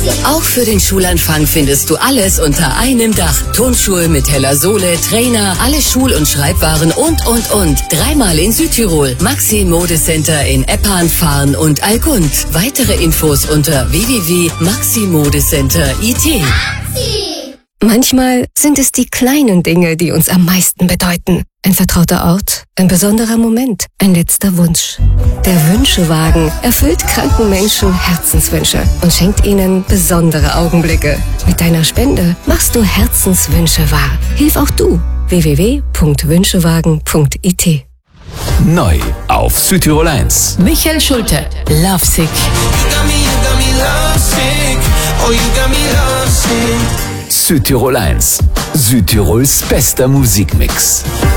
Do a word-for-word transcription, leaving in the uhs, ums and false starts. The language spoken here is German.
Auch für den Schulanfang findest du alles unter einem Dach. Turnschuhe mit heller Sohle, Trainer, alle Schul- und Schreibwaren und, und, und. Dreimal in Südtirol. Maxi Modecenter in Eppan, Farn und Allgund. Weitere Infos unter w w w punkt maxi modecenter punkt i t. Manchmal sind es die kleinen Dinge, die uns am meisten bedeuten. Ein vertrauter Ort, ein besonderer Moment, ein letzter Wunsch. Der Wünschewagen erfüllt kranken Menschen Herzenswünsche und schenkt ihnen besondere Augenblicke. Mit deiner Spende machst du Herzenswünsche wahr. Hilf auch du. w w w punkt wünschewagen punkt i t. Neu auf Südtirol eins. Michael Schulte, Lovesick. Südtirol eins. Südtirols bester Musikmix.